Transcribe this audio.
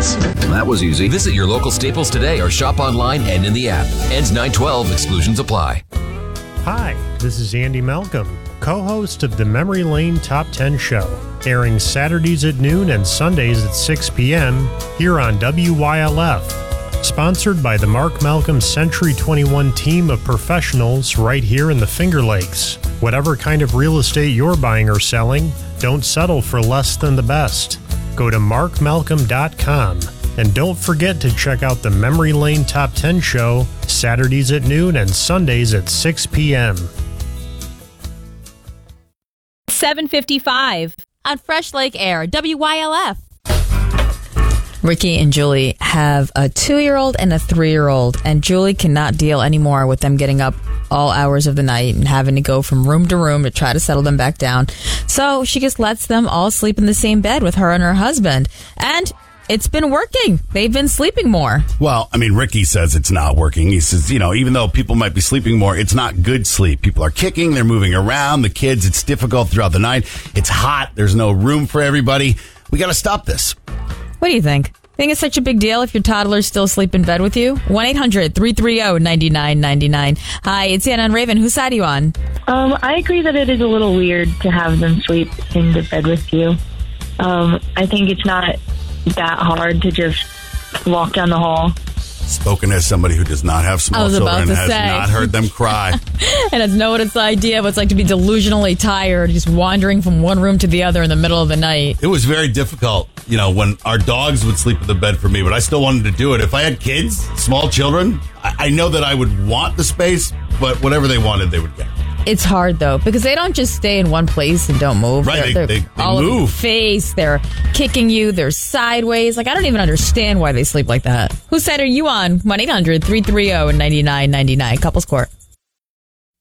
Staples. That was easy. Visit your local Staples today or shop online and in the app. Ends 9/12. Exclusions apply. Hi, this is Andy Malcolm, co-host of the Memory Lane Top 10 Show, airing Saturdays at noon and Sundays at 6 p.m. here on WYLF. Sponsored by the Mark Malcolm Century 21 team of professionals right here in the Finger Lakes. Whatever kind of real estate you're buying or selling, don't settle for less than the best. Go to markmalcolm.com and don't forget to check out the Memory Lane Top 10 Show Saturdays at noon and Sundays at 6 p.m. 7:55 on Fresh Lake Air, WYLF. Ricky and Julie have a 2-year-old and a 3-year-old, and Julie cannot deal anymore with them getting up all hours of the night and having to go from room to room to try to settle them back down. So she just lets them all sleep in the same bed with her and her husband. And it's been working. They've been sleeping more. Well, I mean, Ricky says it's not working. He says, even though people might be sleeping more, it's not good sleep. People are kicking, they're moving around. The kids, it's difficult throughout the night. It's hot. There's no room for everybody. We got to stop this. What do you think? Think it's such a big deal if your toddlers still sleep in bed with you? 1-800-330-9999. Hi, it's Anna and Raven. Whose side are you on? I agree that it is a little weird to have them sleep in the bed with you. I think it's not that hard to just walk down the hall. Spoken as somebody who does not have small children and has not heard them cry. And has no idea what it's like to be delusionally tired, just wandering from one room to the other in the middle of the night. It was very difficult, when our dogs would sleep in the bed for me, but I still wanted to do it. If I had kids, small children, I know that I would want the space, but whatever they wanted, they would get. It's hard, though, because they don't just stay in one place and don't move. Right, they all move. Over your face, they're kicking you, they're sideways. I don't even understand why they sleep like that. Whose side are you on? 1-800-330-9999. Couples Court.